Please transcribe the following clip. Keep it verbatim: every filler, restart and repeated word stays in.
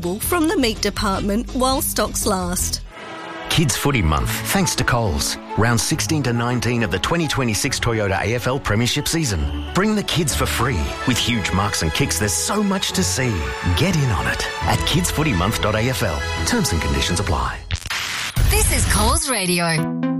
from the meat department while stocks last. Kids Footy Month, thanks to Coles. Round sixteen to nineteen of the twenty twenty-six Toyota A F L Premiership season. Bring the kids for free. With huge marks and kicks, there's so much to see. Get in on it at kids footy month dot a f l. Terms and conditions apply. This is Coles Radio.